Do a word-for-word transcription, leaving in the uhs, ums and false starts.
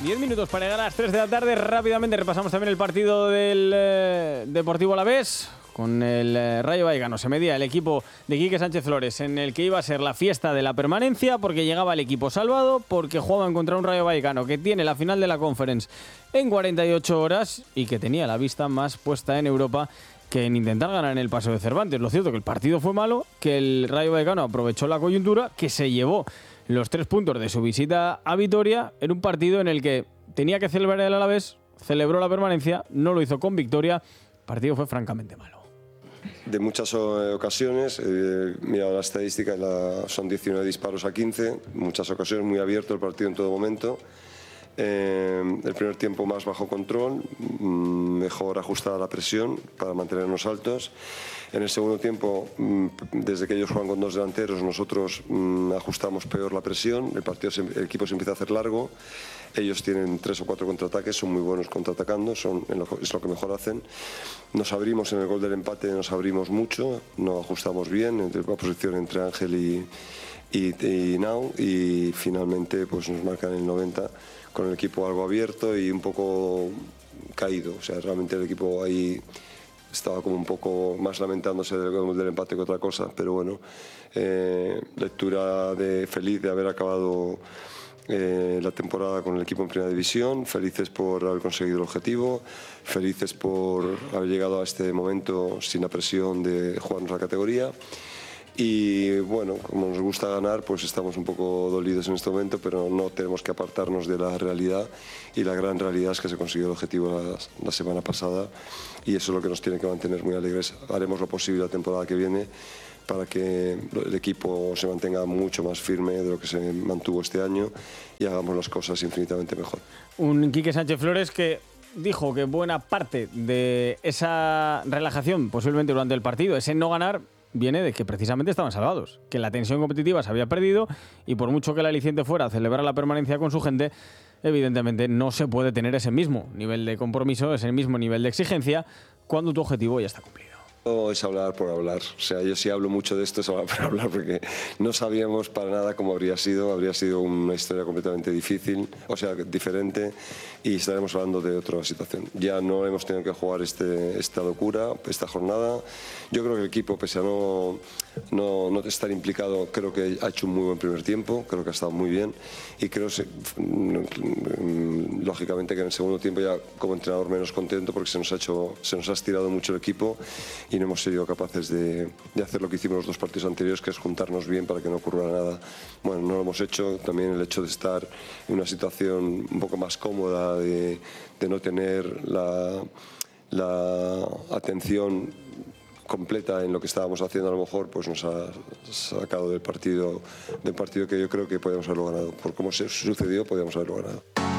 diez minutos para llegar a las tres de la tarde. Rápidamente repasamos también el partido del eh, Deportivo Alavés. Con el eh, Rayo Vallecano se medía el equipo de Quique Sánchez Flores, en el que iba a ser la fiesta de la permanencia, porque llegaba el equipo salvado, porque jugaban contra un Rayo Vallecano que tiene la final de la Conference en cuarenta y ocho horas y que tenía la vista más puesta en Europa que en intentar ganar en el Paseo de Cervantes. Lo cierto que el partido fue malo, que el Rayo Vallecano aprovechó la coyuntura, que se llevó los tres puntos de su visita a Vitoria en un partido en el que tenía que celebrar el Alavés, celebró la permanencia, no lo hizo con victoria, el partido fue francamente malo. De muchas ocasiones, eh, mira la estadística, la, son diecinueve disparos a quince, muchas ocasiones, muy abierto el partido en todo momento. Eh, el primer tiempo más bajo control, mejor ajustada la presión para mantenernos altos. En el segundo tiempo, desde que ellos juegan con dos delanteros, nosotros ajustamos peor la presión, el, partido se, el equipo se empieza a hacer largo, ellos tienen tres o cuatro contraataques, son muy buenos contraatacando, son, es lo que mejor hacen. Nos abrimos en el gol del empate, nos abrimos mucho, no ajustamos bien, entre la posición entre Ángel y, y, y Nau, y finalmente pues, nos marcan el noventa con el equipo algo abierto y un poco caído, o sea, realmente el equipo ahí estaba como un poco más lamentándose del, del empate que otra cosa, pero bueno, eh, lectura de feliz de haber acabado eh, la temporada con el equipo en primera división, felices por haber conseguido el objetivo, felices por haber llegado a este momento sin la presión de jugarnos la categoría. Y bueno, como nos gusta ganar, pues estamos un poco dolidos en este momento, pero no tenemos que apartarnos de la realidad, y la gran realidad es que se consiguió el objetivo la, la semana pasada, y eso es lo que nos tiene que mantener muy alegres. Haremos lo posible la temporada que viene para que el equipo se mantenga mucho más firme de lo que se mantuvo este año y hagamos las cosas infinitamente mejor. Un Quique Sánchez Flores que dijo que buena parte de esa relajación, posiblemente durante el partido, ese no ganar, viene de que precisamente estaban salvados, que la tensión competitiva se había perdido y por mucho que el aliciente fuera a celebrar la permanencia con su gente, evidentemente no se puede tener ese mismo nivel de compromiso, ese mismo nivel de exigencia cuando tu objetivo ya está cumplido. No es hablar por hablar, o sea, yo sí hablo mucho de esto, es hablar por hablar, porque no sabíamos para nada cómo habría sido, habría sido una historia completamente difícil, o sea, diferente, y estaremos hablando de otra situación. Ya no hemos tenido que jugar este, esta locura, esta jornada. Yo creo que el equipo, pese a no, no, no estar implicado, creo que ha hecho un muy buen primer tiempo, creo que ha estado muy bien, y creo, lógicamente, que en el segundo tiempo ya como entrenador menos contento porque se nos ha, hecho, se nos ha estirado mucho el equipo y no hemos sido capaces de, de hacer lo que hicimos los dos partidos anteriores, que es juntarnos bien para que no ocurra nada. Bueno, no lo hemos hecho. También el hecho de estar en una situación un poco más cómoda, de, de no tener la, la atención completa en lo que estábamos haciendo, a lo mejor pues nos ha sacado del partido, del partido que yo creo que podíamos haberlo ganado. Por cómo se sucedió, podíamos haberlo ganado.